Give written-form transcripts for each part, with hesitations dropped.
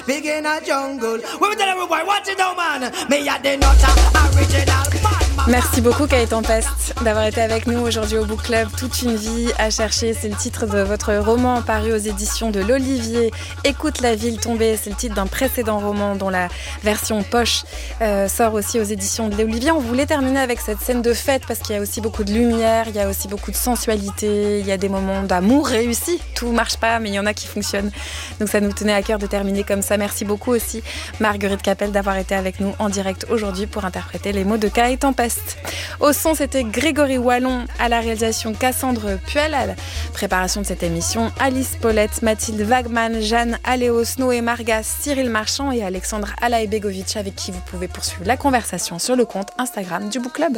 big in a jungle. We tell every boy, watch it now, man. Me at the nutter, original man. Merci beaucoup Gaëtan Pest d'avoir été avec nous aujourd'hui au Book Club. Toute une vie à chercher, c'est le titre de votre roman paru aux éditions de l'Olivier. Écoute la ville tomber, c'est le titre d'un précédent roman dont la version poche sort aussi aux éditions de l'Olivier. On voulait terminer avec cette scène de fête parce qu'il y a aussi beaucoup de lumière, il y a aussi beaucoup de sensualité, il y a des moments d'amour réussis. Tout marche pas, mais il y en a qui fonctionnent. Donc ça nous tenait à cœur de terminer comme ça. Merci beaucoup aussi Marguerite Capel d'avoir été avec nous en direct aujourd'hui pour interpréter les mots de Gaëtan Pest. Au son, c'était Grégory Wallon, à la réalisation Cassandre Puel, à la préparation de cette émission Alice Paulette, Mathilde Wagman, Jeanne Aléos, Noé Margas, Cyril Marchand et Alexandre Alaïbegovic, avec qui vous pouvez poursuivre la conversation sur le compte Instagram du Book Club.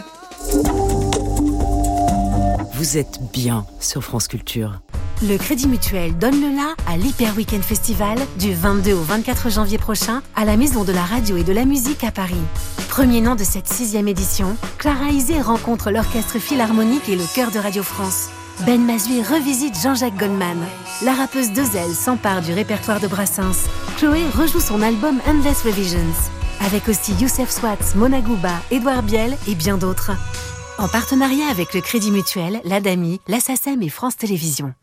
Vous êtes bien sur France Culture. Le Crédit Mutuel donne le la à l'Hyper Weekend Festival du 22 au 24 janvier prochain à la Maison de la Radio et de la Musique à Paris. Premier nom de cette 6e édition, Clara Isé rencontre l'Orchestre Philharmonique et le Chœur de Radio France. Ben Mazui revisite Jean-Jacques Goldman. La rappeuse Dezel s'empare du répertoire de Brassens. Chloé rejoue son album Endless Revisions. Avec aussi Youssef Swatz, Mona Gouba, Édouard Biel et bien d'autres. En partenariat avec le Crédit Mutuel, l'ADAMI, la SACEM et France Télévisions.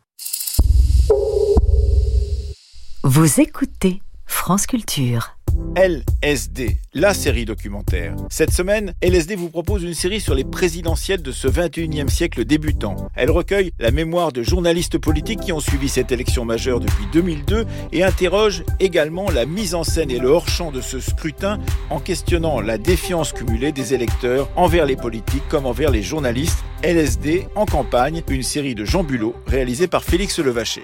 Vous écoutez France Culture. LSD, la série documentaire. Cette semaine, LSD vous propose une série sur les présidentielles de ce 21e siècle débutant. Elle recueille la mémoire de journalistes politiques qui ont suivi cette élection majeure depuis 2002 et interroge également la mise en scène et le hors-champ de ce scrutin en questionnant la défiance cumulée des électeurs envers les politiques comme envers les journalistes. LSD en campagne, une série de Jean Bulot réalisée par Félix Levaché.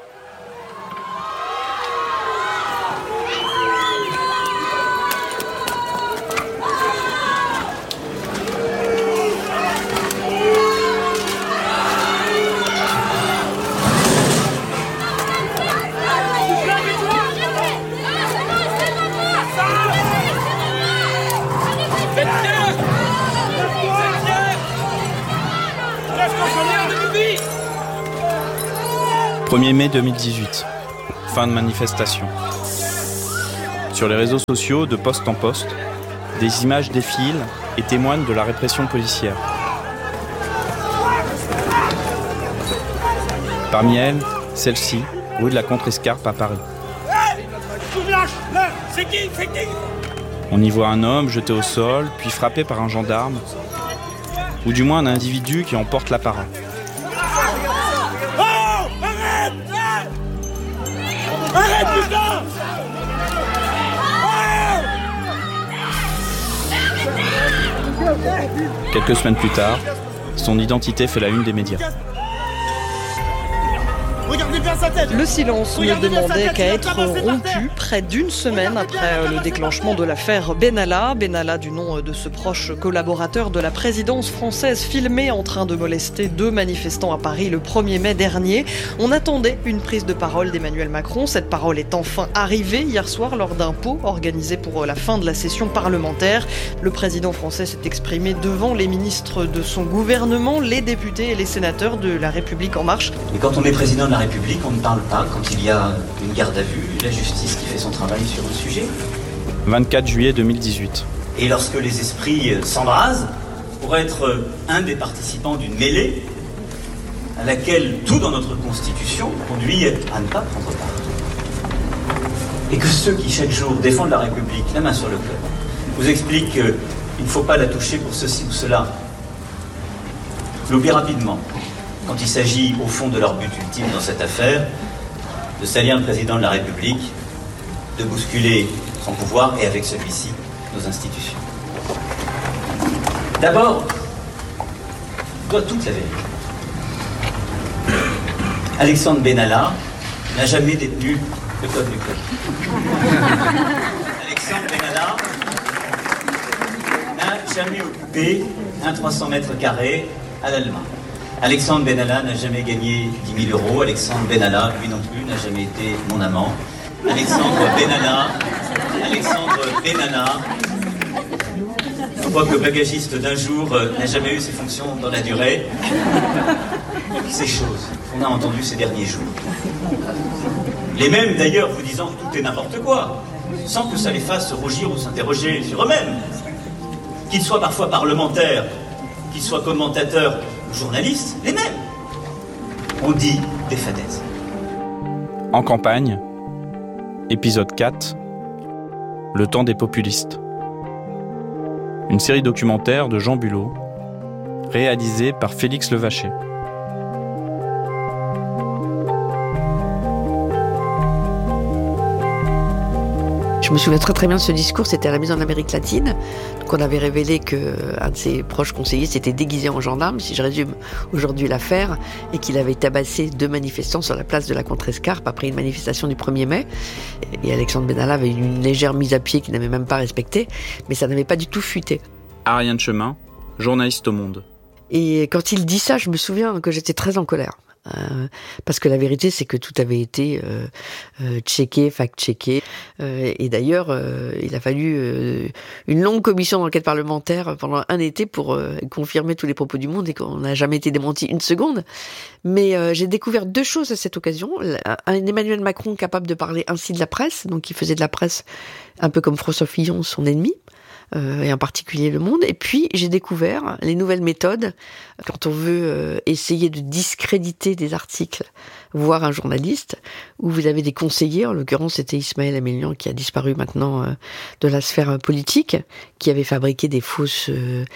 « 1er mai 2018, fin de manifestation. Sur les réseaux sociaux, de poste en poste, des images défilent et témoignent de la répression policière. Parmi elles, celle-ci, rue de la Contrescarpe à Paris. On y voit un homme jeté au sol, puis frappé par un gendarme, ou du moins un individu qui emporte l'apparat. Arrête, putain! Quelques semaines plus tard, son identité fait la une des médias. Le silence ne demandait qu'à être rompu près d'une semaine après le déclenchement de l'affaire Benalla. Benalla, du nom de ce proche collaborateur de la présidence française, filmé en train de molester 2 manifestants à Paris le 1er mai dernier. On attendait une prise de parole d'Emmanuel Macron. Cette parole est enfin arrivée hier soir lors d'un pot organisé pour la fin de la session parlementaire. Le président français s'est exprimé devant les ministres de son gouvernement, les députés et les sénateurs de La République En Marche. Et quand on est président de la République, on ne parle pas quand il y a une garde à vue, la justice qui fait son travail sur un sujet. 24 juillet 2018. Et lorsque les esprits s'embrasent, pour être un des participants d'une mêlée à laquelle tout dans notre Constitution conduit à ne pas prendre part. Et que ceux qui chaque jour défendent la République, la main sur le cœur, vous expliquent qu'il ne faut pas la toucher pour ceci ou cela, l'oublient rapidement. Quand il s'agit, au fond de leur but ultime dans cette affaire, de salir le président de la République, de bousculer son pouvoir et avec celui-ci, nos institutions. D'abord, je dois toute la vérité. Alexandre Benalla n'a jamais détenu le code du code. Alexandre Benalla n'a jamais occupé un 300 mètres carrés à l'Allemagne. Alexandre Benalla n'a jamais gagné 10 000 euros. Alexandre Benalla, lui non plus, n'a jamais été mon amant. Alexandre Benalla, je crois que le bagagiste d'un jour n'a jamais eu ses fonctions dans la durée. Ces choses qu'on a entendues ces derniers jours. Les mêmes d'ailleurs vous disant tout est n'importe quoi, sans que ça les fasse rougir ou s'interroger sur eux-mêmes. Qu'ils soient parfois parlementaires, qu'ils soient commentateurs ou journalistes, les mêmes. On dit des fadaises. En campagne, épisode 4, Le temps des populistes. Une série documentaire de Jean Bulot, réalisée par Félix Levaché. Je me souviens très bien de ce discours, c'était à la Maison de l'Amérique latine. Donc on avait révélé qu'un de ses proches conseillers s'était déguisé en gendarme, si je résume aujourd'hui l'affaire, et qu'il avait tabassé 2 manifestants sur la place de la Contrescarpe après une manifestation du 1er mai. Et Alexandre Benalla avait eu une légère mise à pied qu'il n'avait même pas respectée, mais ça n'avait pas du tout fuité. Ariane Chemin, journaliste au Monde. Et quand il dit ça, je me souviens que j'étais très en colère. Parce que la vérité, c'est que tout avait été checké, fact-checké. Et d'ailleurs, il a fallu une longue commission d'enquête parlementaire pendant un été pour confirmer tous les propos du Monde et qu'on n'a jamais été démenti une seconde. Mais j'ai découvert 2 choses à cette occasion. Un Emmanuel Macron capable de parler ainsi de la presse, donc il faisait de la presse un peu comme François Fillon, son ennemi. Et en particulier Le Monde. Et puis, j'ai découvert les nouvelles méthodes quand on veut essayer de discréditer des articles, voire un journaliste, où vous avez des conseillers, en l'occurrence c'était Ismaël Amélian qui a disparu maintenant de la sphère politique, qui avait fabriqué des fausses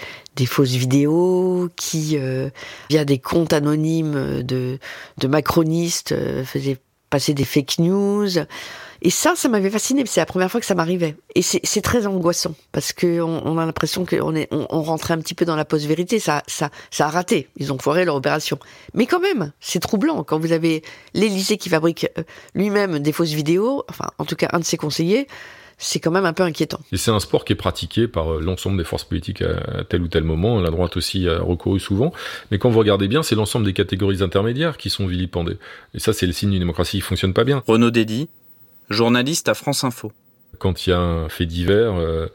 vidéos, qui, via des comptes anonymes de macronistes, faisaient passer des fake news. Et ça m'avait fasciné, c'est la première fois que ça m'arrivait. Et c'est très angoissant, parce qu'on a l'impression qu'on rentrait un petit peu dans la post-vérité, ça a raté, ils ont foiré leur opération. Mais quand même, c'est troublant, quand vous avez l'Élysée qui fabrique lui-même des fausses vidéos, enfin, en tout cas, un de ses conseillers, c'est quand même un peu inquiétant. Et c'est un sport qui est pratiqué par l'ensemble des forces politiques à tel ou tel moment. La droite aussi a recouru souvent. Mais quand vous regardez bien, c'est l'ensemble des catégories intermédiaires qui sont vilipendées. Et ça, c'est le signe d'une démocratie qui fonctionne pas bien. Renaud Dédy, journaliste à France Info. Quand il y a un fait divers,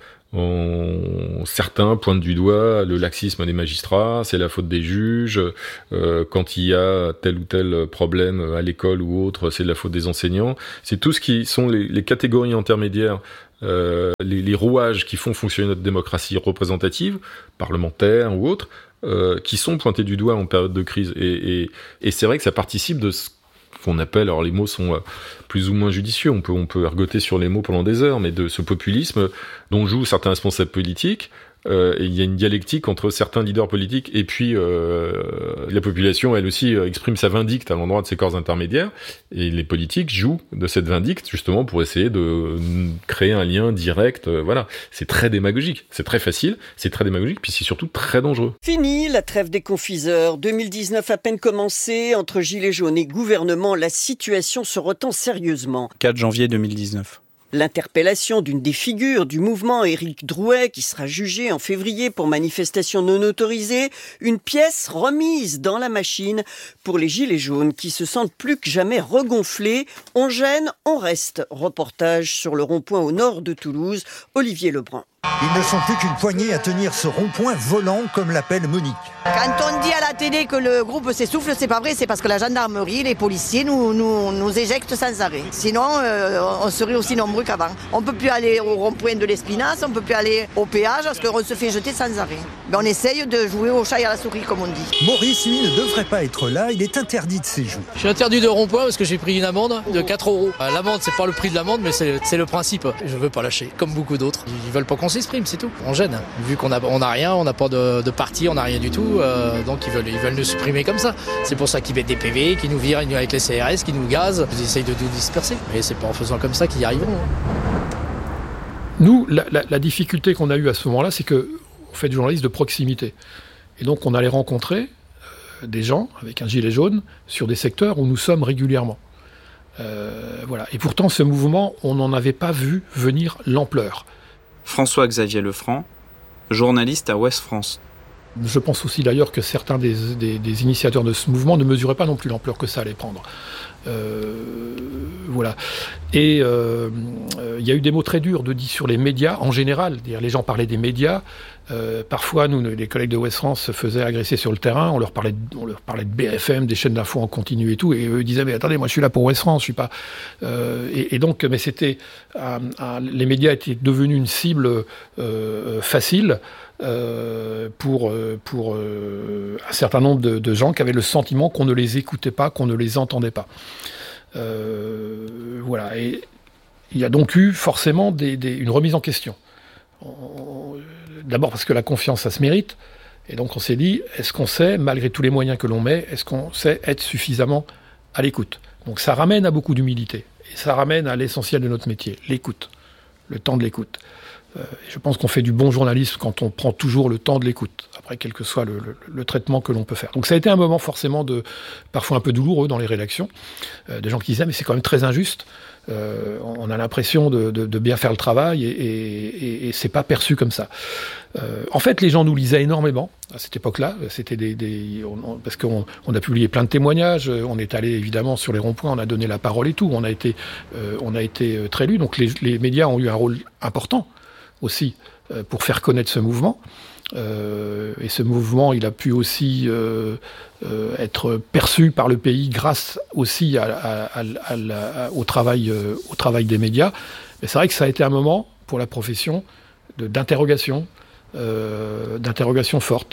certains pointent du doigt le laxisme des magistrats, c'est la faute des juges. Quand il y a tel ou tel problème à l'école ou autre, c'est de la faute des enseignants. C'est tout ce qui sont les catégories intermédiaires, les rouages qui font fonctionner notre démocratie représentative, parlementaire ou autre, qui sont pointés du doigt en période de crise. Et c'est vrai que ça participe de ce qu'on appelle, alors les mots sont plus ou moins judicieux, on peut ergoter sur les mots pendant des heures, mais de ce populisme dont jouent certains responsables politiques. Et il y a une dialectique entre certains leaders politiques et puis la population, elle aussi, exprime sa vindicte à l'endroit de ces corps intermédiaires, et les politiques jouent de cette vindicte justement pour essayer de créer un lien direct. Voilà, c'est très démagogique, c'est très facile, c'est très démagogique, puis c'est surtout très dangereux. Fini la trêve des confiseurs, 2019 à peine commencé, entre gilets jaunes et gouvernement, la situation se retend sérieusement. 4 janvier 2019. L'interpellation d'une des figures du mouvement, Éric Drouet, qui sera jugé en février pour manifestation non autorisée, une pièce remise dans la machine pour les gilets jaunes qui se sentent plus que jamais regonflés. On gêne, on reste. Reportage sur le rond-point au nord de Toulouse, Olivier Lebrun. Ils ne sont plus qu'une poignée à tenir ce rond-point volant, comme l'appelle Monique. Quand on dit à la télé que le groupe s'essouffle, c'est pas vrai, c'est parce que la gendarmerie, les policiers nous éjectent sans arrêt. Sinon, on serait aussi nombreux qu'avant. On peut plus aller au rond-point de l'Espinasse, on peut plus aller au péage, parce qu'on se fait jeter sans arrêt. Mais on essaye de jouer au chat et à la souris, comme on dit. Maurice, lui, ne devrait pas être là, il est interdit de séjour. Je suis interdit de rond-point parce que j'ai pris une amende de 4 €. L'amende, c'est pas le prix de l'amende, mais c'est le principe. Je veux pas lâcher, comme beaucoup d'autres. Ils veulent pas qu'on s'exprime, c'est tout. On gêne. Vu qu'on a rien, on n'a pas de parti, on n'a rien du tout. Donc ils veulent nous supprimer comme ça. C'est pour ça qu'ils mettent des PV, qu'ils nous virent avec les CRS, qu'ils nous gazent. Ils essayent de nous disperser. Mais c'est pas en faisant comme ça qu'ils y arriveront. Nous, la difficulté qu'on a eue à ce moment-là, c'est qu'on fait du journalisme de proximité. Et donc on allait rencontrer des gens avec un gilet jaune sur des secteurs où nous sommes régulièrement. Voilà. Et pourtant, ce mouvement, on n'en avait pas vu venir l'ampleur. François-Xavier Lefranc, journaliste à Ouest France. Je pense aussi d'ailleurs que certains des initiateurs de ce mouvement ne mesuraient pas non plus l'ampleur que ça allait prendre. Voilà. Et il y a eu des mots très durs dit sur les médias en général. Les gens parlaient des médias. Parfois, nous, les collègues de Ouest France se faisaient agresser sur le terrain. On leur parlait de BFM, des chaînes d'infos en continu et tout. Et eux disaient, mais attendez, moi je suis là pour Ouest France, je suis pas. Et donc, mais c'était les médias étaient devenus une cible facile. Pour un certain nombre de gens qui avaient le sentiment qu'on ne les écoutait pas, qu'on ne les entendait pas. Voilà. Et il y a donc eu forcément une remise en question. D'abord parce que la confiance, ça se mérite. Et donc on s'est dit, est-ce qu'on sait, malgré tous les moyens que l'on met, est-ce qu'on sait être suffisamment à l'écoute ? Donc ça ramène à beaucoup d'humilité. Et ça ramène à l'essentiel de notre métier, l'écoute, le temps de l'écoute. Je pense qu'on fait du bon journalisme quand on prend toujours le temps de l'écoute, après quel que soit le traitement que l'on peut faire. Donc ça a été un moment forcément parfois un peu douloureux dans les rédactions, des gens qui disaient mais c'est quand même très injuste, on a l'impression de bien faire le travail et c'est pas perçu comme ça. En fait, les gens nous lisaient énormément à cette époque-là. C'était parce qu'on a publié plein de témoignages. On est allé évidemment sur les ronds-points, on a donné la parole et tout. On a été très lus. Donc les médias ont eu un rôle important aussi pour faire connaître ce mouvement. Et ce mouvement, il a pu aussi être perçu par le pays grâce aussi au travail des médias. Mais c'est vrai que ça a été un moment pour la profession d'interrogation forte.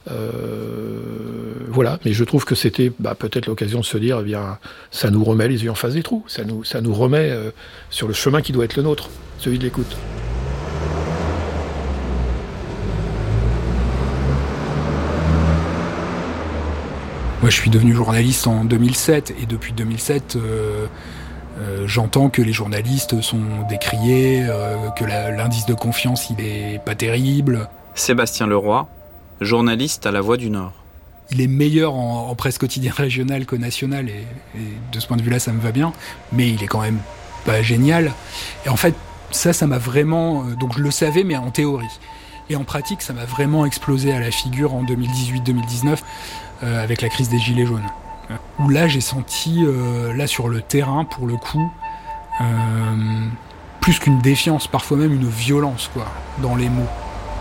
Voilà, mais je trouve que c'était peut-être l'occasion de se dire, eh bien, ça nous remet les yeux en face des trous, ça nous remet sur le chemin qui doit être le nôtre, celui de l'écoute. Moi, je suis devenu journaliste en 2007 et depuis 2007, j'entends que les journalistes sont décriés, que l'indice de confiance, il est pas terrible. Sébastien Leroy, journaliste à La Voix du Nord. Il est meilleur en presse quotidienne régionale que nationale et de ce point de vue-là, ça me va bien, mais il est quand même pas génial. Et en fait, ça m'a vraiment... donc je le savais, mais en théorie. Et en pratique, ça m'a vraiment explosé à la figure en 2018-2019 avec la crise des Gilets jaunes. Où là, j'ai senti, là sur le terrain, pour le coup, plus qu'une défiance, parfois même une violence, quoi, dans les mots.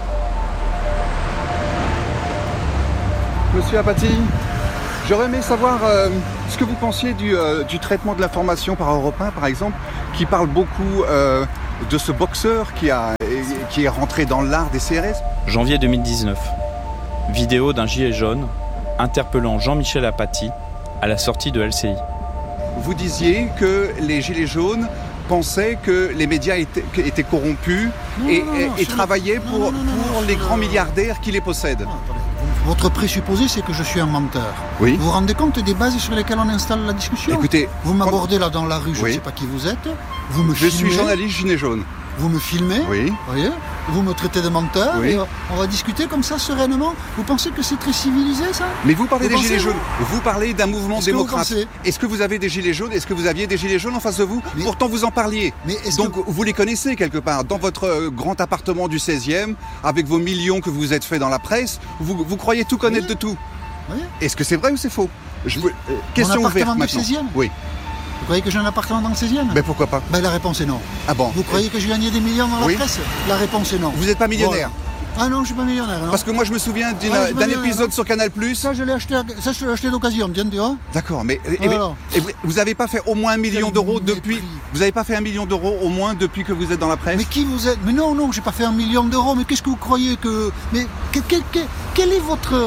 Monsieur Apathy, j'aurais aimé savoir ce que vous pensiez du traitement de l'information par Europe 1, par exemple, qui parle beaucoup de ce boxeur qui est rentré dans l'art des CRS. Janvier 2019. Vidéo d'un gilet jaune interpellant Jean-Michel Apathy à la sortie de LCI. Vous disiez que les Gilets jaunes pensaient que les médias étaient corrompus et travaillaient pour les grands milliardaires qui les possèdent. Votre présupposé, c'est que je suis un menteur. Oui. Vous vous rendez compte des bases sur lesquelles on installe la discussion ? Écoutez, vous m'abordez là dans la rue, je ne sais pas qui vous êtes. Vous me filmez. Je suis journaliste gilet jaune. Vous me filmez. Oui. Voyez ? Vous me traitez de menteur. Oui. Et on va discuter comme ça sereinement. Vous pensez que c'est très civilisé, ça ? Mais vous parlez des gilets jaunes. Vous parlez d'un mouvement démocrate. Que Est-ce que vous avez des gilets jaunes ? Est-ce que vous aviez des gilets jaunes en face de vous ? Pourtant, vous en parliez. Donc, vous les connaissez quelque part. Dans votre grand appartement du 16e, avec vos millions que vous êtes fait dans la presse, vous croyez tout connaître de tout. Oui. Est-ce que c'est vrai ou c'est faux ? Question ouverte maintenant. Mon appartement du 16e ? Oui. Vous croyez que j'ai un appartement dans le 16e ? Mais pourquoi pas ? La réponse est non. Ah bon ? Vous croyez que je gagnais des millions dans la presse ? La réponse est non. Vous n'êtes pas millionnaire ? Ah non, je suis pas millionnaire. Non. Parce que moi, je me souviens d'un épisode sur Canal+. Ça, je l'ai acheté d'occasion, tiens, tu vois. D'accord, mais vous n'avez pas fait au moins 1 million d'euros depuis... Vous n'avez pas fait 1 million d'euros au moins depuis que vous êtes dans la presse ? Mais qui vous êtes ? Mais non, j'ai pas fait 1 million d'euros. Mais qu'est-ce que vous croyez que... Mais quel est votre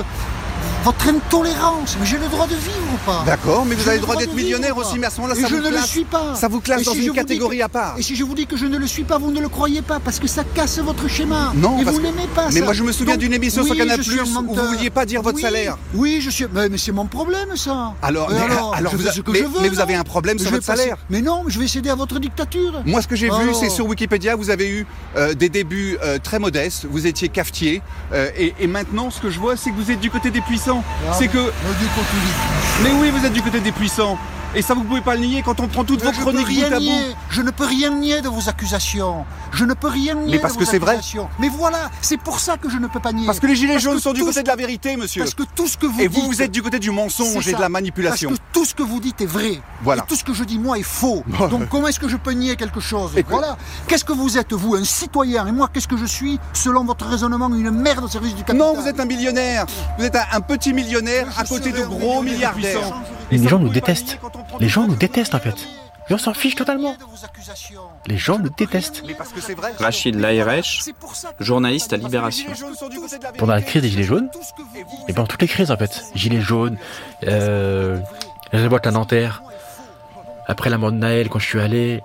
intolérance? Mais j'ai le droit de vivre ou pas? D'accord, mais vous avez le droit d'être millionnaire aussi, mais à ce moment-là, ça vous classe. Je ne le suis pas. Ça vous classe dans une catégorie à part. Et si je vous dis que je ne le suis pas, vous ne le croyez pas, parce que ça casse votre schéma. Non, et vous n'aimez pas ça. Mais moi, je me souviens d'une émission sur Canal+, où vous ne vouliez pas dire votre salaire. Oui, je suis... Mais c'est mon problème, ça. Alors je fais ce que je veux. Mais vous avez un problème sur votre salaire. Mais non, je vais céder à votre dictature. Moi, ce que j'ai vu, c'est sur Wikipédia, vous avez eu des débuts très modestes, vous étiez cafetier, et maintenant, ce que je vois, c'est que vous êtes du côté des puissants. C'est que... Du côté des puissants. Mais oui, vous êtes du côté des puissants. Et ça, vous pouvez pas le nier quand on prend toutes vos chroniques bout à bout. Je ne peux rien nier de vos accusations. Je ne peux rien nier mais parce de que vos c'est accusations. vrai. Mais voilà, c'est pour ça que je ne peux pas nier. Parce que les gilets jaunes sont du côté de la vérité, monsieur. Parce que tout ce que vous dites... Et vous êtes du côté du mensonge et de la manipulation. Parce que tout ce que vous dites est vrai. Voilà. Et tout ce que je dis, moi, est faux. Donc comment est-ce que je peux nier quelque chose? Voilà. Qu'est-ce que vous êtes, vous, un citoyen? Et moi, qu'est-ce que je suis? Selon votre raisonnement, une merde au service du capital. Non, vous êtes un millionnaire. Vous êtes un petit millionnaire à côté de gros milliardaires. Les gens nous détestent. Les gens nous détestent, en fait. Et on s'en fiche totalement. Les gens nous détestent. Rachid Laïrech, journaliste à Libération. Pendant la crise des Gilets jaunes, et pendant toutes les crises en fait, Gilets jaunes, la révolte à Nanterre, après la mort de Naël quand je suis allé,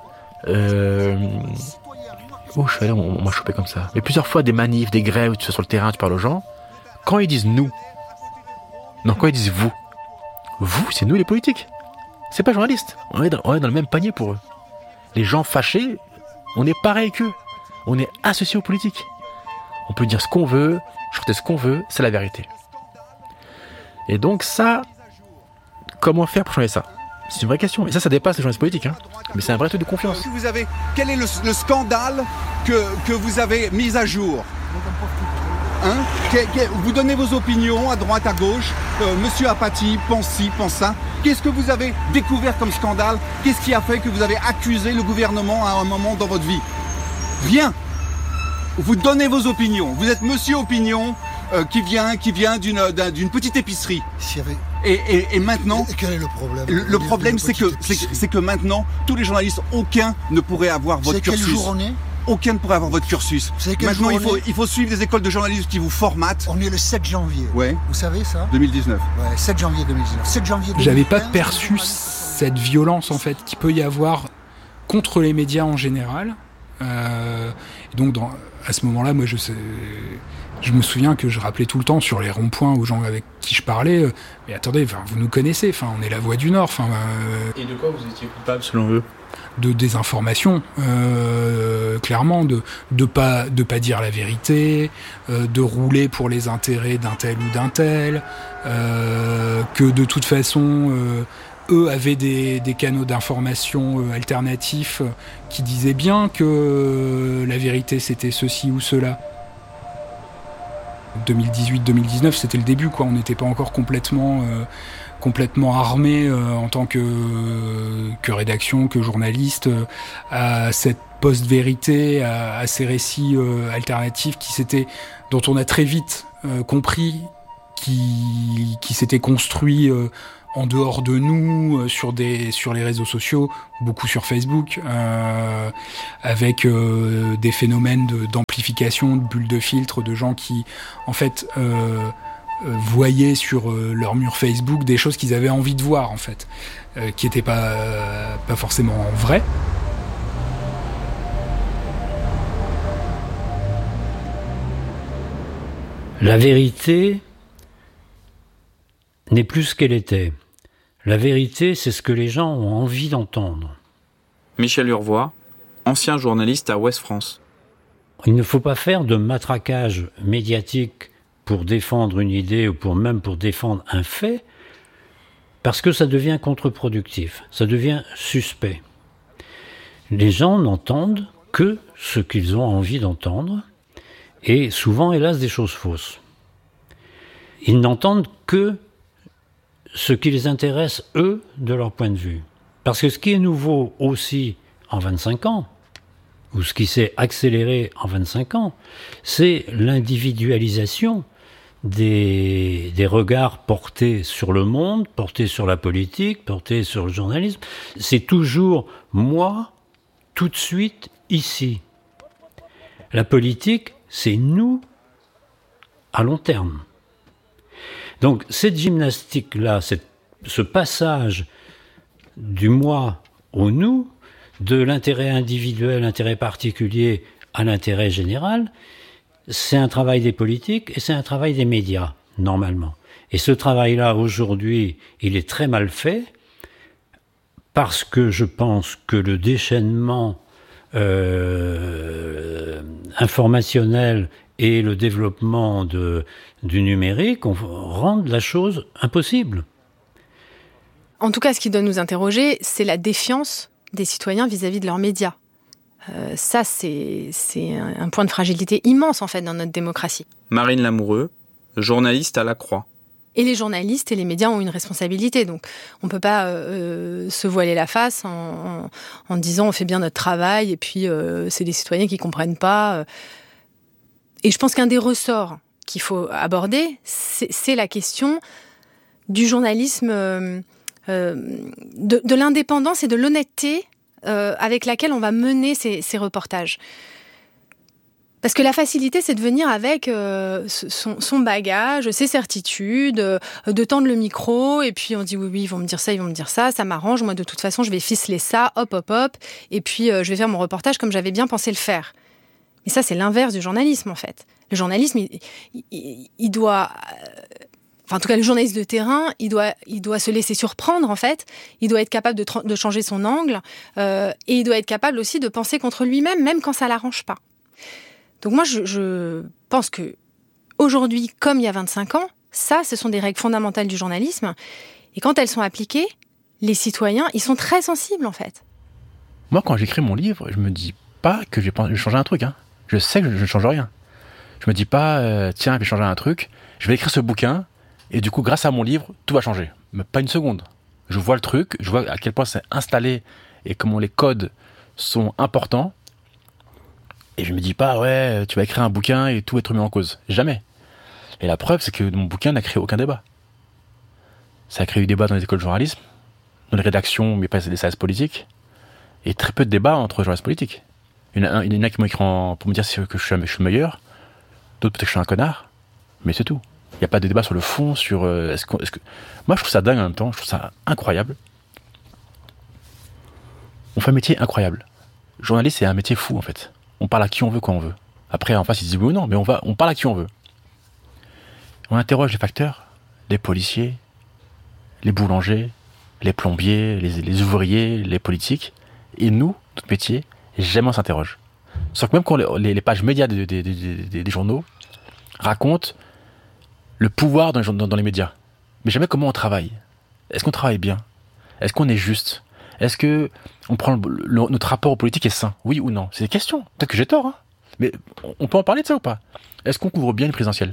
où je suis allé, on m'a chopé comme ça. Mais plusieurs fois des manifs, des grèves où tu vas sur le terrain, tu parles aux gens, quand ils disent nous, non, quand ils disent vous, c'est nous les politiques. C'est pas journaliste. On est dans le même panier pour eux. Les gens fâchés, on est pareil qu'eux. On est associés aux politiques. On peut dire ce qu'on veut, chanter ce qu'on veut, c'est la vérité. Et donc ça, comment faire pour changer ça? C'est une vraie question. Et ça dépasse les journalistes politiques. Hein. Mais c'est un vrai truc de confiance. Quel est le scandale que vous avez mis à jour? Vous donnez vos opinions à droite, à gauche, monsieur Apathy pense ci, pense ça. Qu'est-ce que vous avez découvert comme scandale? Qu'est-ce qui a fait que vous avez accusé le gouvernement à un moment dans votre vie? Rien. Vous donnez vos opinions. Vous êtes monsieur opinion qui vient d'une petite épicerie. Et maintenant, quel est le problème? Le problème, c'est que maintenant, tous les journalistes, aucun ne pourrait avoir votre cursus. Quel jour on est? Aucun ne pourrait avoir votre cursus. Maintenant, il faut suivre des écoles de journalisme qui vous formatent. On est le 7 janvier. Ouais. Vous savez ça? 2019. Ouais, 7 janvier 2019. 7 janvier 2019. J'avais pas perçu cette violence, en fait, qu'il peut y avoir contre les médias en général. Et donc, à ce moment-là, moi, je me souviens que je rappelais tout le temps sur les ronds-points aux gens avec qui je parlais, mais attendez, vous nous connaissez, on est la Voix du Nord. Et de quoi vous étiez coupable selon eux? De désinformation, clairement, de pas dire la vérité, de rouler pour les intérêts d'un tel ou d'un tel, que de toute façon eux avaient des canaux d'information alternatifs qui disaient bien que la vérité c'était ceci ou cela. 2018-2019, c'était le début, quoi. On n'était pas encore complètement armé en tant que rédaction, que journaliste, à cette post-vérité, à ces récits alternatifs dont on a très vite compris qui s'étaient construits en dehors de nous, sur les réseaux sociaux, beaucoup sur Facebook, avec des phénomènes d'amplification, de bulles de filtre, de gens qui, en fait, voyaient sur leur mur Facebook des choses qu'ils avaient envie de voir, en fait, qui n'étaient pas forcément vraies. La vérité n'est plus ce qu'elle était. La vérité, c'est ce que les gens ont envie d'entendre. Michel Urvois, ancien journaliste à Ouest France. Il ne faut pas faire de matraquage médiatique pour défendre une idée ou même pour défendre un fait, parce que ça devient contre-productif, ça devient suspect. Les gens n'entendent que ce qu'ils ont envie d'entendre, et souvent, hélas, des choses fausses. Ils n'entendent que ce qui les intéresse, eux, de leur point de vue. Parce que ce qui est nouveau aussi en 25 ans, ou ce qui s'est accéléré en 25 ans, c'est l'individualisation des regards portés sur le monde, portés sur la politique, portés sur le journalisme. C'est toujours moi, tout de suite, ici. La politique, c'est nous, à long terme. Donc cette gymnastique-là, ce passage du moi au nous, de l'intérêt individuel, l'intérêt particulier à l'intérêt général, c'est un travail des politiques et c'est un travail des médias, normalement. Et ce travail-là, aujourd'hui, il est très mal fait parce que je pense que le déchaînement informationnel et le développement du numérique rendent la chose impossible. En tout cas, ce qui doit nous interroger, c'est la défiance des citoyens vis-à-vis de leurs médias. Ça, c'est un point de fragilité immense, en fait, dans notre démocratie. Marine Lamoureux, journaliste à La Croix. Et les journalistes et les médias ont une responsabilité. Donc, on ne peut pas se voiler la face en disant on fait bien notre travail et puis c'est des citoyens qui ne comprennent pas. Et je pense qu'un des ressorts qu'il faut aborder, c'est la question du journalisme, de l'indépendance et de l'honnêteté avec laquelle on va mener ces reportages. Parce que la facilité, c'est de venir avec son bagage, ses certitudes, de tendre le micro, et puis on dit oui, ils vont me dire ça, ça m'arrange, moi de toute façon, je vais ficeler ça, hop, et puis je vais faire mon reportage comme j'avais bien pensé le faire. Mais ça, c'est l'inverse du journalisme, en fait. Le journalisme, il doit... Enfin, en tout cas, le journaliste de terrain, il doit se laisser surprendre, en fait. Il doit être capable de changer son angle, et il doit être capable aussi de penser contre lui-même, même quand ça l'arrange pas. Donc moi, je pense que aujourd'hui, comme il y a 25 ans, ça, ce sont des règles fondamentales du journalisme. Et quand elles sont appliquées, les citoyens, ils sont très sensibles, en fait. Moi, quand j'écris mon livre, je me dis pas que je vais changer un truc. Hein. Je sais que je ne change rien. Je me dis pas, tiens, je vais changer un truc. Je vais écrire ce bouquin, et du coup, grâce à mon livre, tout va changer. Mais pas une seconde. Je vois le truc, je vois à quel point c'est installé et comment les codes sont importants. Et je me dis pas, ouais, tu vas écrire un bouquin et tout va être mis en cause. Jamais. Et la preuve, c'est que mon bouquin n'a créé aucun débat. Ça a créé du débat dans les écoles de journalisme, dans les rédactions, mais pas des services politiques, et très peu de débats entre journalistes politiques. Il y en a qui m'ont écrit pour me dire que je suis meilleur, d'autres peut-être que je suis un connard, mais c'est tout. Il n'y a pas de débat sur le fond, sur est-ce que... Moi, je trouve ça dingue en même temps, je trouve ça incroyable. On fait un métier incroyable. Journaliste, c'est un métier fou, en fait. On parle à qui on veut quand on veut. Après, en face, ils disent oui ou non, mais on parle à qui on veut. On interroge les facteurs, les policiers, les boulangers, les plombiers, les ouvriers, les politiques. Et nous, notre métier, jamais on s'interroge. Sauf que même quand les pages médias des journaux racontent le pouvoir dans les médias, mais jamais comment on travaille. Est-ce qu'on travaille bien? Est-ce qu'on est juste? Est-ce que notre rapport aux politiques est sain? Oui ou non? C'est des questions. Peut-être que j'ai tort, hein. Mais on peut en parler de ça ou pas? Est-ce qu'on couvre bien une présidentielle?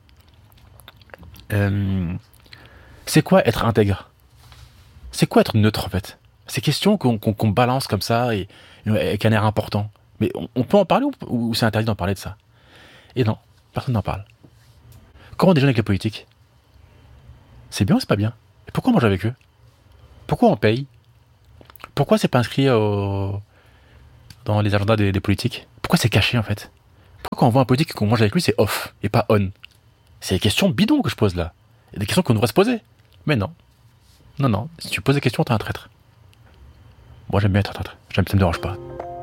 C'est quoi être intègre? C'est quoi être neutre, en fait? Ces questions qu'on balance comme ça et avec un air important. Mais on peut en parler ou c'est interdit d'en parler de ça? Et non, personne n'en parle. Comment on déjeune avec les politiques? C'est bien ou c'est pas bien? Et pourquoi on mange avec eux? Pourquoi on paye? Pourquoi c'est pas inscrit dans les agendas des politiques? Pourquoi c'est caché, en fait? Pourquoi quand on voit un politique et qu'on mange avec lui, c'est off et pas on? C'est des questions bidons que je pose là. Et des questions qu'on devrait se poser. Mais non. Non. Si tu poses des questions, t'es un traître. Moi, j'aime bien être un traître. Ça me dérange pas.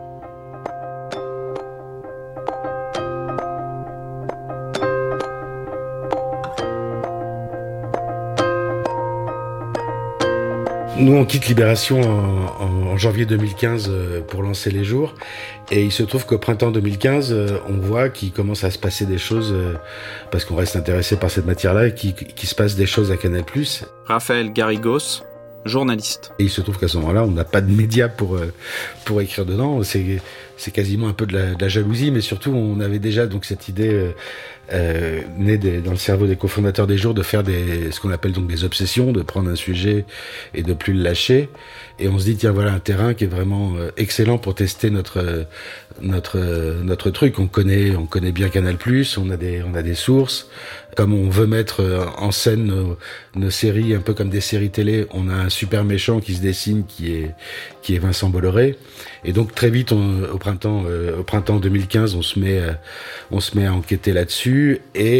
Nous, on quitte Libération en janvier 2015 pour lancer Les Jours. Et il se trouve qu'au printemps 2015, on voit qu'il commence à se passer des choses, parce qu'on reste intéressé par cette matière-là, et qu'il se passe des choses à Canal+. Raphaël Garrigos, journaliste. Et il se trouve qu'à ce moment-là, on n'a pas de médias pour écrire dedans. C'est quasiment un peu de la jalousie, mais surtout, on avait déjà donc cette idée née dans le cerveau des cofondateurs des Jours de faire ce qu'on appelle donc des obsessions, de prendre un sujet et de plus le lâcher. Et on se dit, tiens, voilà un terrain qui est vraiment excellent pour tester notre truc. On connaît bien Canal+, on a des sources. Comme on veut mettre en scène nos séries un peu comme des séries télé, on a un super méchant qui se dessine, qui est Vincent Bolloré. Et donc très vite, au printemps 2015, on se met à enquêter là-dessus.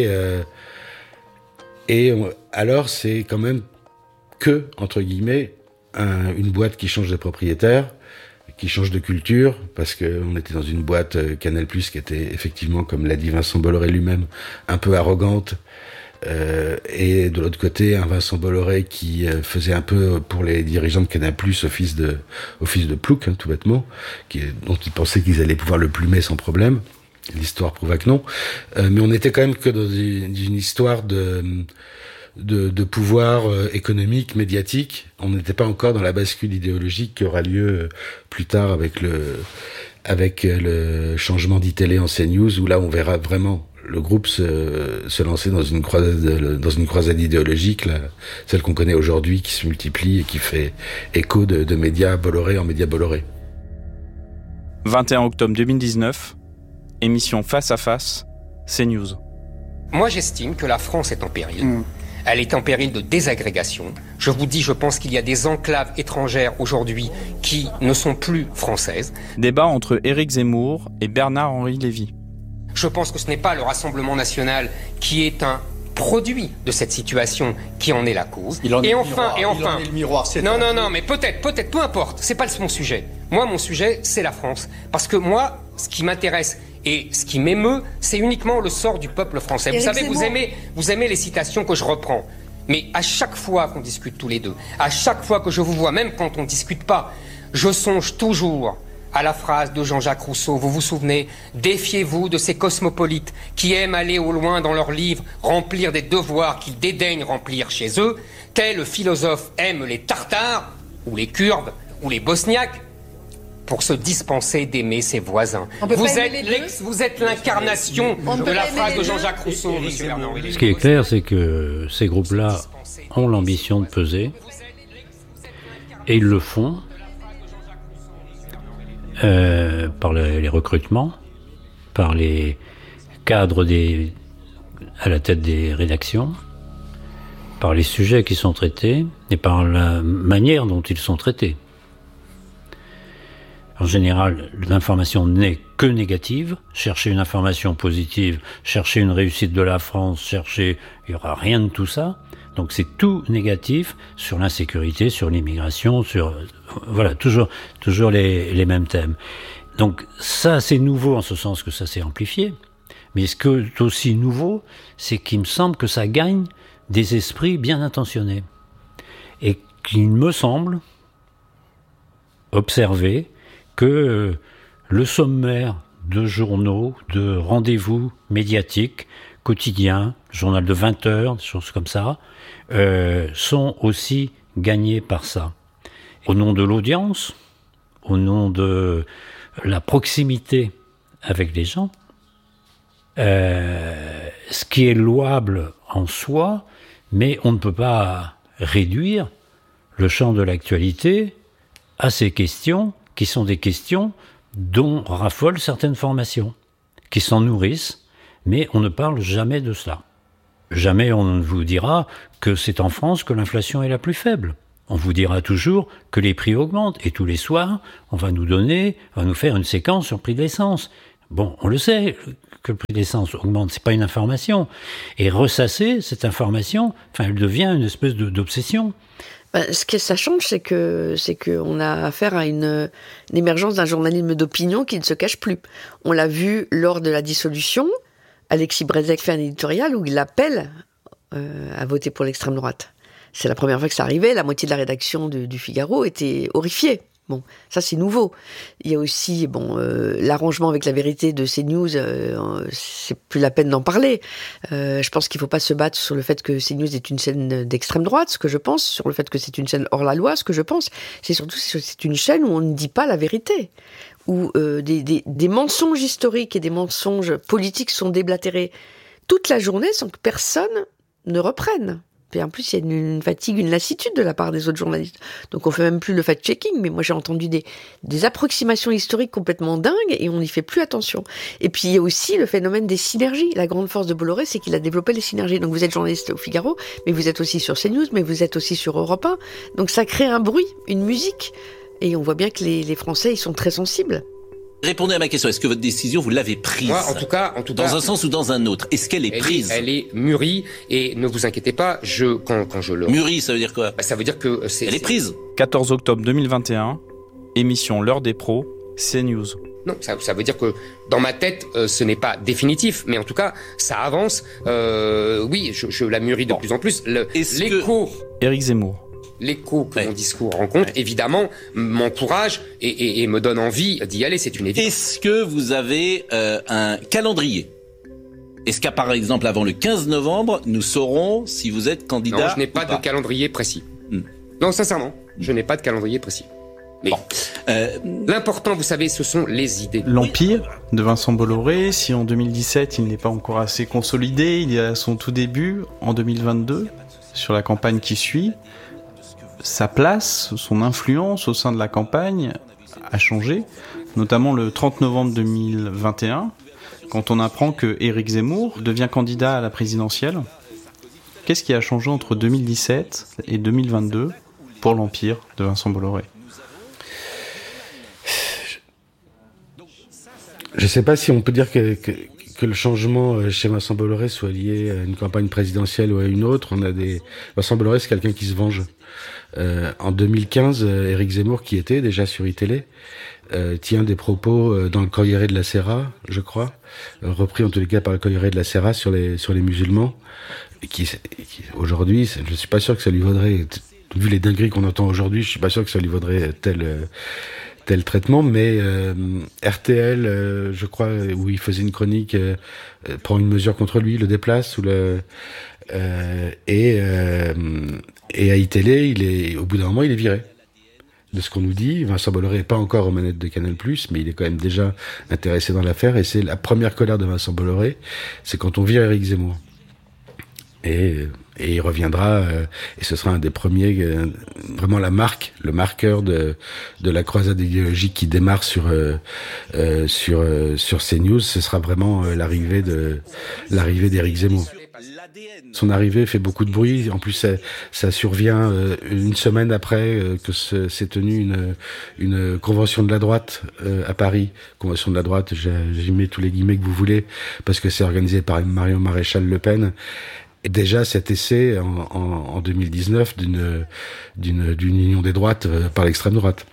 Alors c'est quand même que, entre guillemets, une boîte qui change de propriétaire, qui change de culture, parce qu'on était dans une boîte Canal+, qui était effectivement, comme l'a dit Vincent Bolloré lui-même, un peu arrogante, et de l'autre côté, un Vincent Bolloré qui faisait un peu pour les dirigeants de Canal+, office de plouc, hein, tout bêtement, dont ils pensaient qu'ils allaient pouvoir le plumer sans problème. L'histoire prouva que non. Mais on était quand même que dans une histoire de pouvoir économique, médiatique. On n'était pas encore dans la bascule idéologique qui aura lieu plus tard avec le changement d'ITélé en CNews, où là on verra vraiment le groupe se lancer dans une croisade idéologique, là, celle qu'on connaît aujourd'hui, qui se multiplie et qui fait écho de médias Bolloré en médias Bolloré. 21 octobre 2019, émission Face à Face, CNews. Moi, j'estime que la France est en péril. Elle est en péril de désagrégation. Je vous dis, je pense qu'il y a des enclaves étrangères aujourd'hui qui ne sont plus françaises. Débat entre Éric Zemmour et Bernard-Henri Lévy. Je pense que ce n'est pas le Rassemblement national qui est un produit de cette situation qui en est la cause. Il en est le miroir, c'est non, mais peut-être, peu importe. C'est pas mon sujet. Moi, mon sujet, c'est la France. Parce que moi, ce qui m'intéresse et ce qui m'émeut, c'est uniquement le sort du peuple français. Vous savez, vous aimez les citations que je reprends. Mais à chaque fois qu'on discute tous les deux, à chaque fois que je vous vois, même quand on ne discute pas, je songe toujours à la phrase de Jean-Jacques Rousseau, vous vous souvenez, défiez-vous de ces cosmopolites qui aiment aller au loin dans leurs livres, remplir des devoirs qu'ils dédaignent remplir chez eux, tel le philosophe aime les Tartares, ou les Kurdes, ou les Bosniaques, pour se dispenser d'aimer ses voisins. Vous êtes l'incarnation de la phrase de Jean-Jacques Rousseau, monsieur Bernard. Ce qui est clair, c'est que ces groupes-là ont l'ambition de peser, et ils le font, par les recrutements, par les cadres à la tête des rédactions, par les sujets qui sont traités et par la manière dont ils sont traités. En général, l'information n'est que négative. Chercher une information positive, chercher une réussite de la France, il n'y aura rien de tout ça. Donc c'est tout négatif sur l'insécurité, sur l'immigration, voilà, toujours les mêmes thèmes. Donc ça, c'est nouveau en ce sens que ça s'est amplifié. Mais ce qui est aussi nouveau, c'est qu'il me semble que ça gagne des esprits bien intentionnés. Et qu'il me semble observer que le sommaire de journaux, de rendez-vous médiatiques, quotidiens, journal de 20 heures, des choses comme ça, sont aussi gagnés par ça. Au nom de l'audience, au nom de la proximité avec les gens, ce qui est louable en soi, mais on ne peut pas réduire le champ de l'actualité à ces questions qui sont des questions dont raffolent certaines formations, qui s'en nourrissent, mais on ne parle jamais de cela. Jamais on ne vous dira que c'est en France que l'inflation est la plus faible. On vous dira toujours que les prix augmentent, et tous les soirs, on va nous faire une séquence sur le prix de l'essence. Bon, on le sait que le prix de l'essence augmente, c'est pas une information. Et ressasser cette information, elle devient une espèce d'obsession. Ce que ça change, c'est qu'on a affaire à une émergence d'un journalisme d'opinion qui ne se cache plus. On l'a vu lors de la dissolution. Alexis Brezek fait un éditorial où il appelle à voter pour l'extrême droite. C'est la première fois que ça arrivait. La moitié de la rédaction du Figaro était horrifiée. Bon, ça c'est nouveau. Il y a aussi l'arrangement avec La Vérité de CNews, c'est plus la peine d'en parler. Je pense qu'il ne faut pas se battre sur le fait que CNews est une chaîne d'extrême droite, ce que je pense, sur le fait que c'est une chaîne hors la loi, ce que je pense. C'est surtout que c'est une chaîne où on ne dit pas la vérité, où des mensonges historiques et des mensonges politiques sont déblatérés toute la journée sans que personne ne reprenne. Et en plus, il y a une fatigue, une lassitude de la part des autres journalistes. Donc on fait même plus le fact-checking, mais moi j'ai entendu des approximations historiques complètement dingues et on n'y fait plus attention. Et puis il y a aussi le phénomène des synergies. La grande force de Bolloré, c'est qu'il a développé les synergies. Donc vous êtes journaliste au Figaro, mais vous êtes aussi sur CNews, mais vous êtes aussi sur Europe 1. Donc ça crée un bruit, une musique. Et on voit bien que les Français, ils sont très sensibles. Répondez à ma question. Est-ce que votre décision, vous l'avez prise? Moi, en tout cas, dans un sens ou dans un autre. Est-ce qu'elle est prise? Elle est mûrie, et ne vous inquiétez pas, quand je le... Mûrie, ça veut dire quoi? Ça veut dire que elle est prise. 14 octobre 2021, émission L'heure des pros, CNews. Non, ça veut dire que dans ma tête, ce n'est pas définitif, mais en tout cas, ça avance. Oui, je la mûris de plus en plus. L'écho... Éric Zemmour. L'écho que mon discours rencontre, évidemment, m'encourage et me donne envie d'y aller, c'est une évidence. Est-ce que vous avez un calendrier? Est-ce qu'à par exemple avant le 15 novembre, nous saurons si vous êtes candidat? Non, je n'ai pas de calendrier précis. Non, sincèrement, je n'ai pas de calendrier précis. Mais l'important, vous savez, ce sont les idées. L'Empire de Vincent Bolloré, si en 2017 il n'est pas encore assez consolidé, il est à son tout début, en 2022, sur la campagne qui suit, sa place, son influence au sein de la campagne a changé, notamment le 30 novembre 2021, quand on apprend que Éric Zemmour devient candidat à la présidentielle. Qu'est-ce qui a changé entre 2017 et 2022 pour l'Empire de Vincent Bolloré? Je ne sais pas si on peut dire que le changement chez Vincent Bolloré soit lié à une campagne présidentielle ou à une autre. Vincent Bolloré, c'est quelqu'un qui se venge. En 2015, Éric Zemmour, qui était déjà sur iTélé, tient des propos dans le Corriere della Sera, je crois, repris en tous les cas par le Corriere della Sera sur les musulmans, et qui aujourd'hui, je suis pas sûr que ça lui vaudrait, vu les dingueries qu'on entend aujourd'hui, je suis pas sûr que ça lui vaudrait tel traitement, mais RTL, je crois, où il faisait une chronique, prend une mesure contre lui, le déplace, et à iTélé, au bout d'un moment, il est viré. De ce qu'on nous dit, Vincent Bolloré n'est pas encore aux manettes de Canal+, mais il est quand même déjà intéressé dans l'affaire, et c'est la première colère de Vincent Bolloré, c'est quand on vire Éric Zemmour. Et il reviendra, et ce sera un des premiers, vraiment le marqueur de la croisade idéologique qui démarre sur CNews. Ce sera vraiment l'arrivée d'Éric Zemmour. Son arrivée fait beaucoup de bruit. En plus, ça survient une semaine après que s'est tenue une convention de la droite à Paris. Convention de la droite, j'y mets tous les guillemets que vous voulez, parce que c'est organisé par Marion Maréchal Le Pen. Et déjà cet essai en 2019 d'une union des droites par l'extrême droite.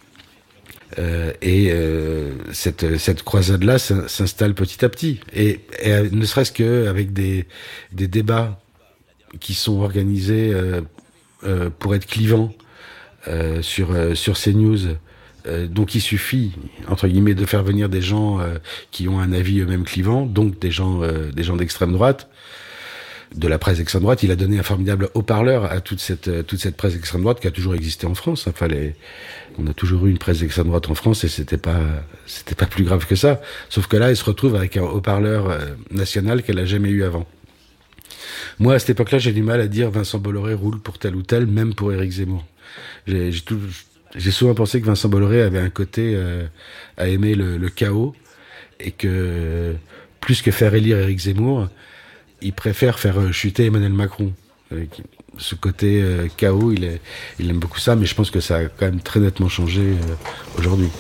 Cette croisade-là s'installe petit à petit. Et ne serait-ce qu'avec des débats qui sont organisés pour être clivants sur CNews. Donc il suffit, entre guillemets, de faire venir des gens qui ont un avis eux-mêmes clivant, donc des gens d'extrême droite, de la presse extrême droite. Il a donné un formidable haut-parleur à toute cette presse extrême droite qui a toujours existé en France. Enfin, on a toujours eu une presse extrême droite en France et c'était pas plus grave que ça. Sauf que là, elle se retrouve avec un haut-parleur national qu'elle a jamais eu avant. Moi, à cette époque-là, j'ai du mal à dire Vincent Bolloré roule pour tel ou tel, même pour Éric Zemmour. J'ai souvent pensé que Vincent Bolloré avait un côté à aimer le chaos et que plus que faire élire Éric Zemmour, il préfère faire chuter Emmanuel Macron. Ce côté chaos, il aime beaucoup ça, mais je pense que ça a quand même très nettement changé aujourd'hui.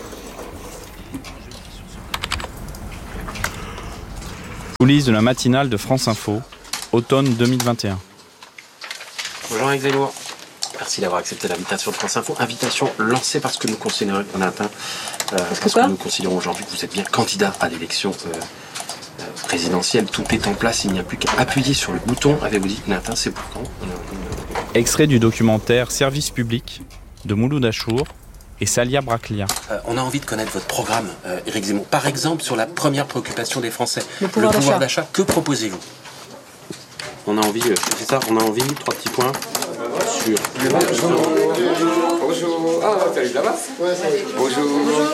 Coulisses de la matinale de France Info, automne 2021. Bonjour Éric Zemmour. Merci d'avoir accepté l'invitation de France Info. Invitation lancée parce que nous considérons qu'on a atteint, parce que nous considérons aujourd'hui que vous êtes bien candidat à l'élection présidentielle. Tout est en place, il n'y a plus qu'à appuyer sur le bouton. Avez-vous dit qu'on a atteint ces boutons? Extrait du documentaire Service public de Mouloud Achour et Salia Braclia. On a envie de connaître votre programme, Éric Zemmour. Par exemple, sur la première préoccupation des Français, le pouvoir d'achat. Que proposez-vous? On a envie, c'est ça, on a envie, 3 petits points sur... Bonjour. Ah, salut là-bas. Bonjour.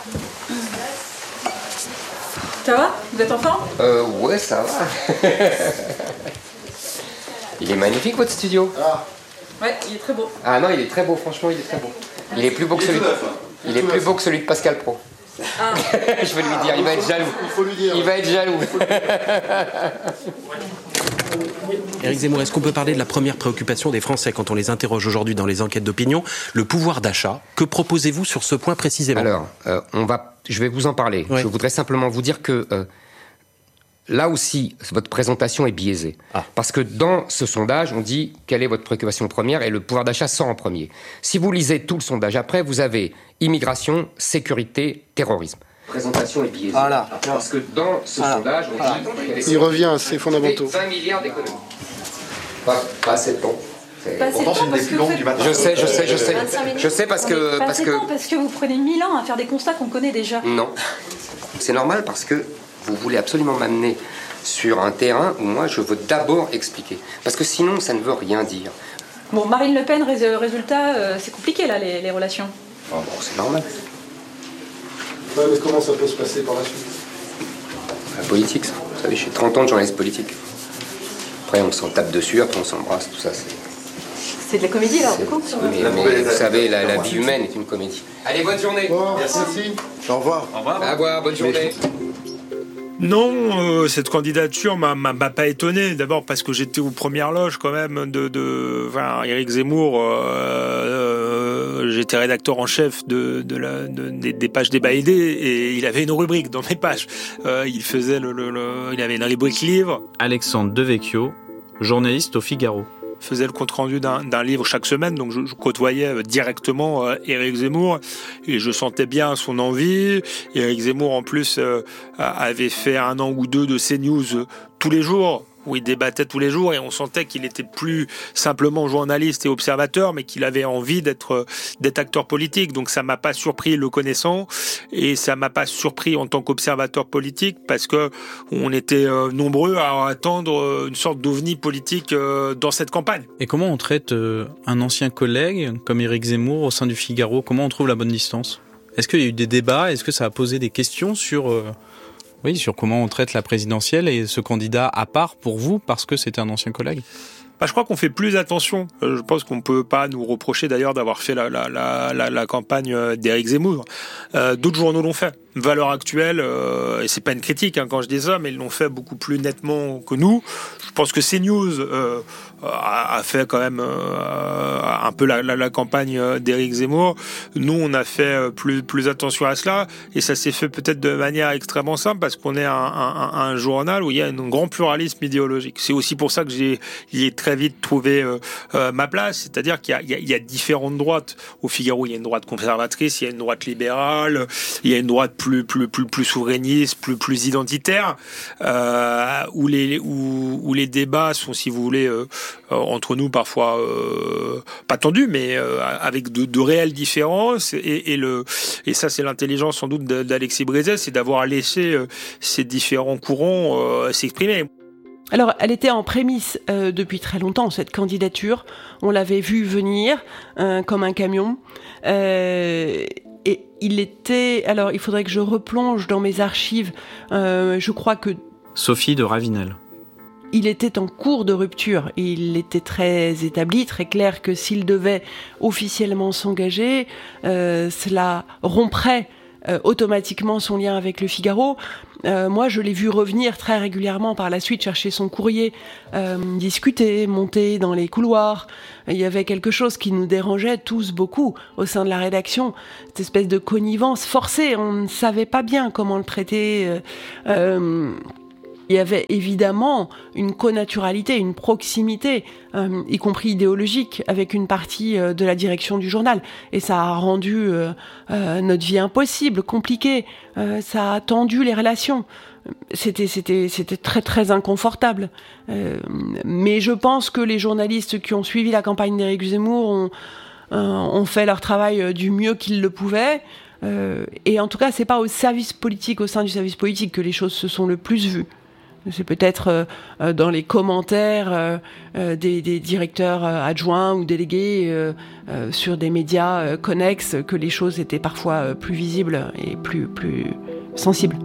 Ça va? Vous êtes en forme? Ouais, ça va. Il est magnifique votre studio. Ouais, il est très beau. Ah non, il est très beau, franchement, il est très beau. Il est plus beau que celui de Pascal Pro. Ah. Je vais lui dire, il va être jaloux. Il faut lui dire. Il va être jaloux. Éric Zemmour, est-ce qu'on peut parler de la première préoccupation des Français quand on les interroge aujourd'hui dans les enquêtes d'opinion, le pouvoir d'achat? Que proposez-vous sur ce point précisément? Alors, je vais vous en parler. Ouais. Je voudrais simplement vous dire que là aussi, votre présentation est biaisée. Parce que dans ce sondage, on dit quelle est votre préoccupation première et le pouvoir d'achat sort en premier. Si vous lisez tout le sondage après, vous avez immigration, sécurité, terrorisme. Présentation est biaisée. Voilà. Parce que dans ce sondage, on dit... Il revient à ses fondamentaux. 20 milliards d'économies. Pas assez de temps. Pourtant, c'est une des plus longues du matin. Je sais parce que... Parce que vous prenez 1000 ans à faire des constats qu'on connaît déjà. Non. C'est normal parce que vous voulez absolument m'amener sur un terrain où moi je veux d'abord expliquer. Parce que sinon ça ne veut rien dire. Bon, Marine Le Pen, résultat, c'est compliqué là les relations. Oh, bon, c'est normal. Ouais, mais comment ça peut se passer par la suite? La politique, ça. Vous savez, j'ai 30 ans de journaliste politique. Après, on s'en tape dessus, après on s'embrasse, tout ça, c'est de la comédie, alors, du coup. Mais vous savez, la vie humaine est une comédie. Allez, bonne journée. Merci. Au revoir. Au revoir, bonne journée. Non, cette candidature m'a pas étonné. D'abord parce que j'étais aux premières loges quand même de Éric Zemmour. J'étais rédacteur en chef des pages débat aidé et il avait une rubrique dans mes pages. Il faisait il avait une rubrique livre. Alexandre Devecchio, journaliste au Figaro. Faisait le compte-rendu d'un livre chaque semaine, donc je côtoyais directement Éric Zemmour et je sentais bien son envie. Éric Zemmour, en plus, avait fait 1 an ou 2 de CNews tous les jours, où il débattait tous les jours et on sentait qu'il était plus simplement journaliste et observateur, mais qu'il avait envie d'être acteur politique. Donc ça m'a pas surpris le connaissant et ça m'a pas surpris en tant qu'observateur politique parce que on était nombreux à attendre une sorte d'ovni politique dans cette campagne. Et comment on traite un ancien collègue comme Éric Zemmour au sein du Figaro? Comment on trouve la bonne distance? Est-ce qu'il y a eu des débats? Est-ce que ça a posé des questions sur comment on traite la présidentielle et ce candidat à part pour vous parce que c'était un ancien collègue? Je crois qu'on fait plus attention. Je pense qu'on peut pas nous reprocher d'ailleurs d'avoir fait la campagne d'Éric Zemmour. D'autres journaux l'ont fait. Valeurs Actuelles, et c'est pas une critique quand je dis ça, mais ils l'ont fait beaucoup plus nettement que nous. Je pense que CNews a fait quand même un peu la campagne d'Éric Zemmour. Nous, on a fait plus attention à cela, et ça s'est fait peut-être de manière extrêmement simple parce qu'on est un journal où il y a un grand pluralisme idéologique. C'est aussi pour ça que j'ai très vite trouvé ma place, c'est-à-dire qu'il y a différentes droites. Au Figaro, il y a une droite conservatrice, il y a une droite libérale, il y a une droite plus souverainiste, plus identitaire, où les débats sont, si vous voulez, entre nous parfois pas tendus, mais avec de réelles différences. Et ça, c'est l'intelligence sans doute d'Alexis Brézet, c'est d'avoir laissé ces différents courants s'exprimer. Alors, elle était en prémisse depuis très longtemps, cette candidature. On l'avait vue venir comme un camion. Et il faudrait que je replonge dans mes archives. Je crois que... Sophie de Ravinel. Il était en cours de rupture. Il était très établi, très clair que s'il devait officiellement s'engager, cela romprait automatiquement son lien avec le Figaro. Moi, je l'ai vu revenir très régulièrement par la suite, chercher son courrier, discuter, monter dans les couloirs. Il y avait quelque chose qui nous dérangeait tous beaucoup au sein de la rédaction, cette espèce de connivence forcée. On ne savait pas bien comment le traiter. Il y avait évidemment une connaturalité, une proximité, y compris idéologique, avec une partie de la direction du journal. Et ça a rendu notre vie impossible, compliquée. Ça a tendu les relations. C'était très très inconfortable. Mais je pense que les journalistes qui ont suivi la campagne d'Éric Zemmour ont fait leur travail du mieux qu'ils le pouvaient. Et en tout cas, c'est pas au service politique, au sein du service politique, que les choses se sont le plus vues. C'est peut-être dans les commentaires des directeurs adjoints ou délégués sur des médias connexes que les choses étaient parfois plus visibles et plus sensibles.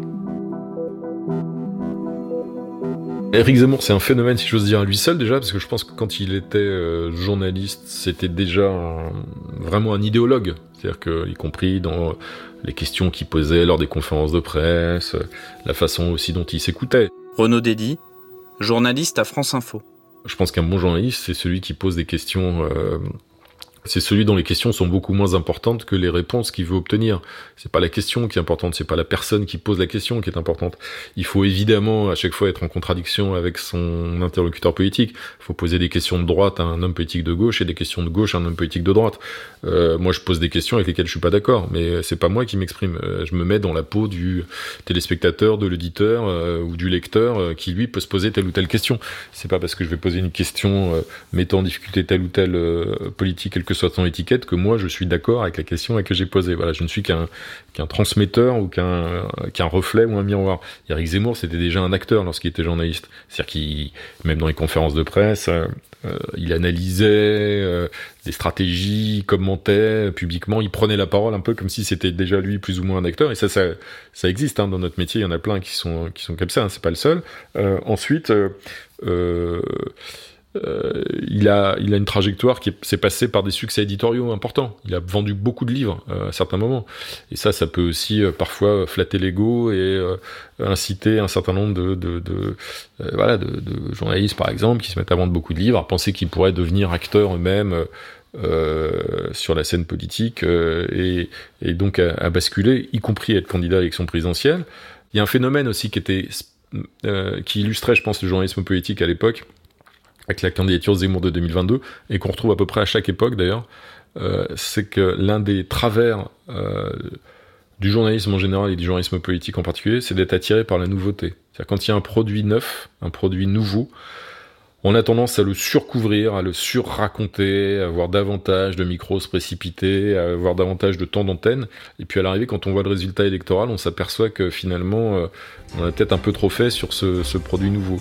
Éric Zemmour, c'est un phénomène, si j'ose dire, à lui seul déjà, parce que je pense que quand il était journaliste, c'était déjà vraiment un idéologue. C'est-à-dire que, y compris dans les questions qu'il posait lors des conférences de presse, la façon aussi dont il s'écoutait. Renaud Dédy, journaliste à France Info. Je pense qu'un bon journaliste, c'est celui qui pose des questions... c'est celui dont les questions sont beaucoup moins importantes que les réponses qu'il veut obtenir. C'est pas la question qui est importante, c'est pas la personne qui pose la question qui est importante. Il faut évidemment à chaque fois être en contradiction avec son interlocuteur politique. Il faut poser des questions de droite à un homme politique de gauche et des questions de gauche à un homme politique de droite. Moi, je pose des questions avec lesquelles je suis pas d'accord, mais c'est pas moi qui m'exprime. Je me mets dans la peau du téléspectateur, de l'auditeur ou du lecteur qui lui peut se poser telle ou telle question. C'est pas parce que je vais poser une question mettant en difficulté telle ou telle politique, quelle que soit son étiquette, que moi je suis d'accord avec la question que j'ai posée. Voilà, je ne suis qu'un transmetteur ou qu'un reflet ou un miroir. Éric Zemmour, c'était déjà un acteur lorsqu'il était journaliste. C'est-à-dire qu'il, même dans les conférences de presse, il analysait des stratégies, commentait publiquement, il prenait la parole un peu comme si c'était déjà lui plus ou moins un acteur. Et ça existe dans notre métier. Il y en a plein qui sont comme ça. C'est pas le seul. Ensuite. Il a une trajectoire qui s'est passée par des succès éditoriaux importants. Il a vendu beaucoup de livres à certains moments. Et ça peut aussi parfois flatter l'ego et inciter un certain nombre de journalistes, par exemple, qui se mettent à vendre beaucoup de livres, à penser qu'ils pourraient devenir acteurs eux-mêmes sur la scène politique et donc à basculer, y compris à être candidat à l'élection présidentielle. Il y a un phénomène aussi qui illustrait, je pense, le journalisme politique à l'époque, avec la candidature Zemmour de 2022, et qu'on retrouve à peu près à chaque époque d'ailleurs, c'est que l'un des travers du journalisme en général et du journalisme politique en particulier, c'est d'être attiré par la nouveauté. C'est-à-dire quand il y a un produit neuf, un produit nouveau, on a tendance à le surcouvrir, à le surraconter, à avoir davantage de micros se précipiter, à avoir davantage de temps d'antenne, et puis à l'arrivée, quand on voit le résultat électoral, on s'aperçoit que finalement, on a peut-être un peu trop fait sur ce produit nouveau.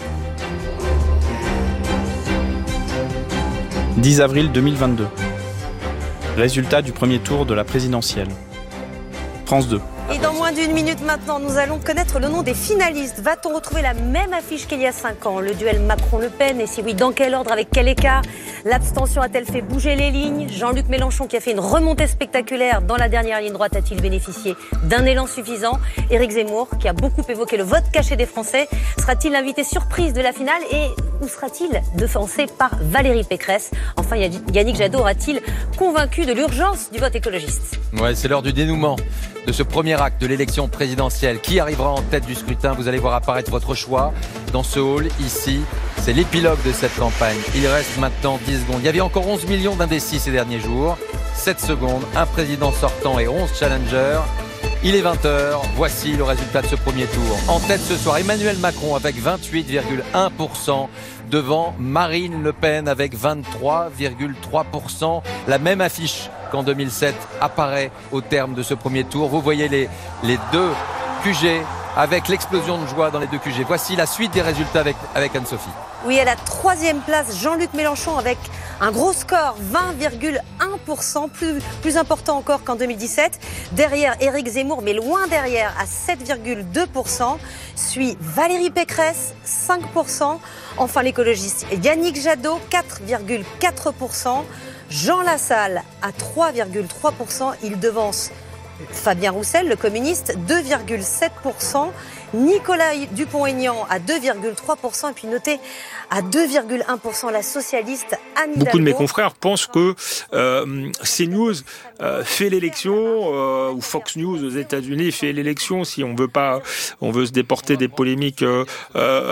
10 avril 2022. Résultat du premier tour de la présidentielle. France 2. Et dans moins d'une minute maintenant, nous allons connaître le nom des finalistes. Va-t-on retrouver la même affiche qu'il y a 5 ans? Le duel Macron-Le Pen, et si oui, dans quel ordre, avec quel écart? L'abstention a-t-elle fait bouger les lignes? Jean-Luc Mélenchon, qui a fait une remontée spectaculaire dans la dernière ligne droite, a-t-il bénéficié d'un élan suffisant? Éric Zemmour, qui a beaucoup évoqué le vote caché des Français, sera-t-il l'invité surprise de la finale? Et où sera-t-il devancé par Valérie Pécresse? Enfin, Yannick Jadot aura-t-il convaincu de l'urgence du vote écologiste? Ouais, c'est l'heure du dénouement de ce premier acte de l'élection présidentielle. Qui arrivera en tête du scrutin? Vous allez voir apparaître votre choix dans ce hall, ici. C'est l'épilogue de cette campagne. Il reste maintenant 10 secondes. Il y avait encore 11 millions d'indécis ces derniers jours. 7 secondes, un président sortant et 11 challengers. Il est 20h, voici le résultat de ce premier tour. En tête ce soir, Emmanuel Macron avec 28,1%, devant Marine Le Pen avec 23,3%. La même affiche qu'en 2007 apparaît au terme de ce premier tour. Vous voyez les deux QG avec l'explosion de joie dans les deux QG. Voici la suite des résultats avec Anne-Sophie. Oui, à la 3e place, Jean-Luc Mélenchon avec un gros score, 20,1%, plus important encore qu'en 2017. Derrière, Éric Zemmour, mais loin derrière, à 7,2%. Suit Valérie Pécresse, 5%. Enfin, l'écologiste Yannick Jadot, 4,4%. Jean Lassalle, à 3,3%. Il devance Fabien Roussel, le communiste, 2,7%. Nicolas Dupont-Aignan à 2,3%. Et puis notez à 2,1% la socialiste Anne Hidalgo. Beaucoup de mes confrères pensent que CNews fait l'élection, ou Fox News aux États-Unis fait l'élection, si on veut se déporter des polémiques